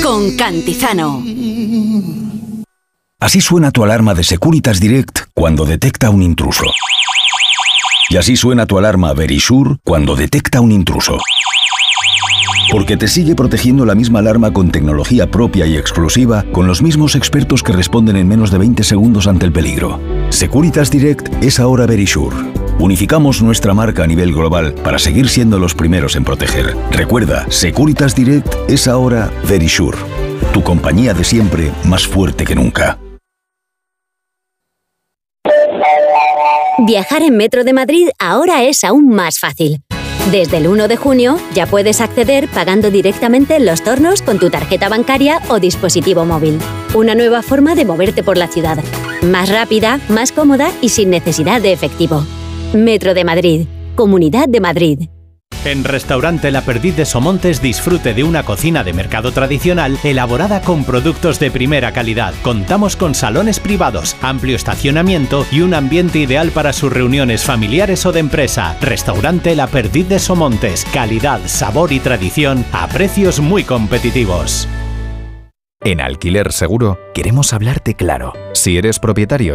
con Cantizano. Así suena tu alarma de Securitas Direct cuando detecta un intruso. Y así suena tu alarma Verisure cuando detecta un intruso. Porque te sigue protegiendo la misma alarma con tecnología propia y exclusiva, con los mismos expertos que responden en menos de 20 segundos ante el peligro. Securitas Direct es ahora Verisure. Unificamos nuestra marca a nivel global para seguir siendo los primeros en proteger. Recuerda, Securitas Direct es ahora Verisure. Tu compañía de siempre, más fuerte que nunca. Viajar en Metro de Madrid ahora es aún más fácil. Desde el 1 de junio ya puedes acceder pagando directamente en los tornos con tu tarjeta bancaria o dispositivo móvil. Una nueva forma de moverte por la ciudad. Más rápida, más cómoda y sin necesidad de efectivo. Metro de Madrid. Comunidad de Madrid. En Restaurante La Perdiz de Somontes disfrute de una cocina de mercado tradicional elaborada con productos de primera calidad. Contamos con salones privados, amplio estacionamiento y un ambiente ideal para sus reuniones familiares o de empresa. Restaurante La Perdiz de Somontes. Calidad, sabor y tradición a precios muy competitivos. En Alquiler Seguro queremos hablarte claro. Si eres propietario